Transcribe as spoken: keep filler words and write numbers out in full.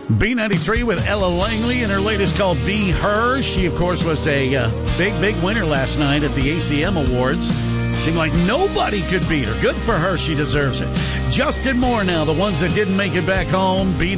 B ninety-three with Ella Langley and her latest called Be Her. She, of course, was a uh, big, big winner last night at the A C M Awards. Seemed like nobody could beat her. Good for her. She deserves it. Justin Moore now, the ones that didn't make it back home. B